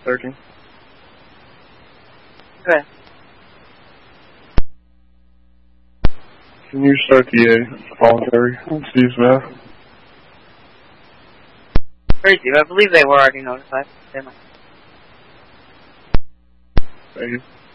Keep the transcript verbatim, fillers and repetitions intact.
searching. Okay. Can you start the uh, voluntary on Steve Smith? Great, I believe they were already notified. They might. Thank you.